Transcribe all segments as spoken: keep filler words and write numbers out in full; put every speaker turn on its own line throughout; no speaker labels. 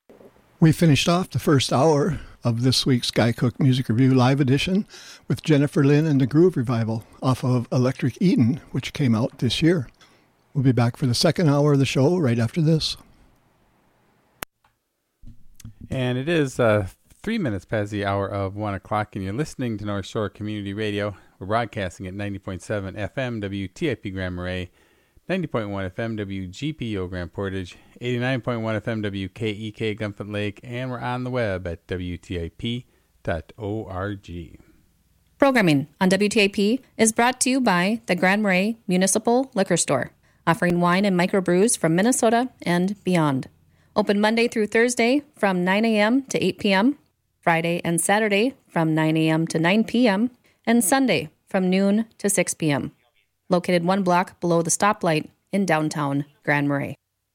We finished off the first hour of this week's Guy Cook Music Review Live Edition with Jennifer Lynn and the Groove Revival off of Electric Eden, which came out this year. We'll be back for the second hour of the show right after this.
And it is uh, three minutes past the hour of one o'clock, and you're listening to North Shore Community Radio. We're broadcasting at ninety point seven F M W T I P Grand Marais, ninety point one F M W G P O Grand Portage, eighty-nine point one F M W K E K Gunflint Lake, and we're on the web at W T I P dot org.
Programming on W T I P is brought to you by the Grand Marais Municipal Liquor Store, offering wine and microbrews from Minnesota and beyond. Open Monday through Thursday from nine a.m. to eight p.m., Friday and Saturday from nine a.m. to nine p.m., and Sunday from noon to six p.m. Located one block below the stoplight in downtown Grand Marais.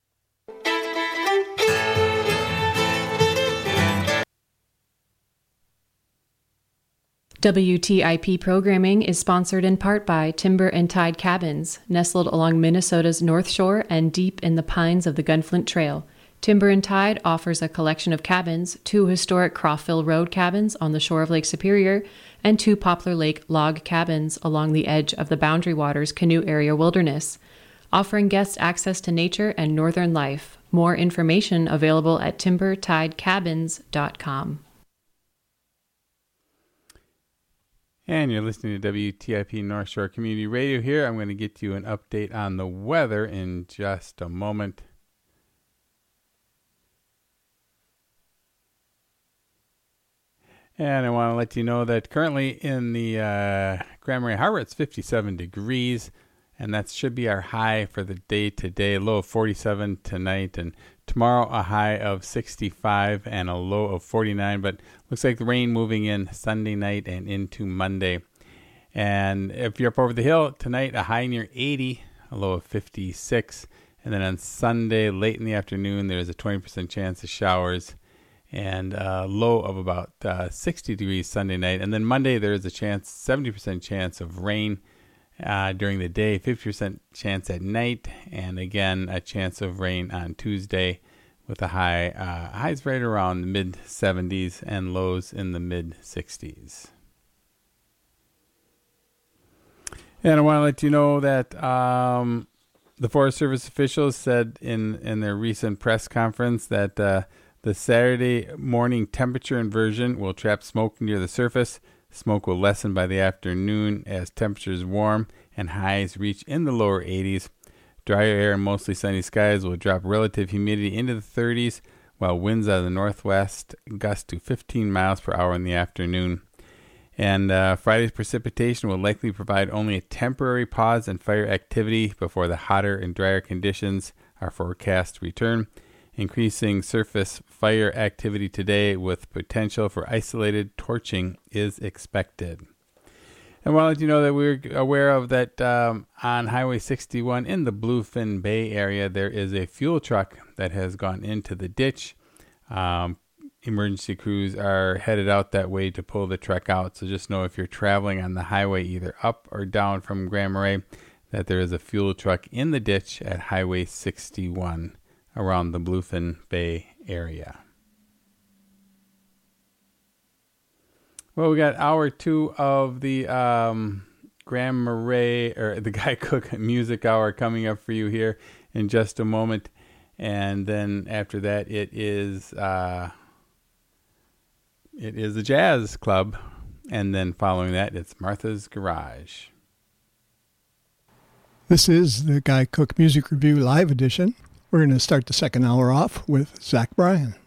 W T I P programming is sponsored in part by Timber and Tide Cabins, nestled along Minnesota's North Shore and deep in the pines of the Gunflint Trail. Timber and Tide offers a collection of cabins, two historic Crawford Road cabins on the shore of Lake Superior, and two Poplar Lake log cabins along the edge of the Boundary Waters Canoe Area Wilderness, offering guests access to nature and northern life. More information available at timber tide cabins dot com.
And you're listening to W T I P North Shore Community Radio here. I'm going to get you an update on the weather in just a moment. And I want to let you know that currently in the uh, Grand Marais Harbor, it's fifty-seven degrees, and that should be our high for the day today. A low of forty-seven tonight, and tomorrow a high of sixty-five and a low of forty-nine. But looks like the rain moving in Sunday night and into Monday. And if you're up over the hill tonight, a high near eighty, a low of fifty-six. And then on Sunday, late in the afternoon, there's a twenty percent chance of showers. And a low of about uh, sixty degrees Sunday night. And then Monday, there is a chance, seventy percent chance of rain uh, during the day, fifty percent chance at night, and again, a chance of rain on Tuesday with a high, uh, highs right around the mid seventies and lows in the mid sixties. And I want to let you know that um, the Forest Service officials said in, in their recent press conference that uh, the Saturday morning temperature inversion will trap smoke near the surface. Smoke will lessen by the afternoon as temperatures warm and highs reach in the lower eighties. Drier air and mostly sunny skies will drop relative humidity into the thirties, while winds out of the northwest gust to fifteen miles per hour in the afternoon. And uh, Friday's precipitation will likely provide only a temporary pause in fire activity before the hotter and drier conditions are forecast to return. Increasing surface fire activity today with potential for isolated torching is expected. And I want to let you know that we're aware of that um, on Highway sixty-one in the Bluefin Bay area, there is a fuel truck that has gone into the ditch. Um, emergency crews are headed out that way to pull the truck out. So just know if you're traveling on the highway either up or down from Grand Marais, that there is a fuel truck in the ditch at Highway sixty-one. Around the Bluefin Bay area. Well, we got hour two of the um, Grand Marais, or the Guy Cook Music Hour coming up for you here in just a moment. And then after that, it is uh, it is the Jazz Club. And then following that, it's Martha's Garage.
This is the Guy Cook Music Review Live Edition. We're going to start the second hour off with Zach Bryan.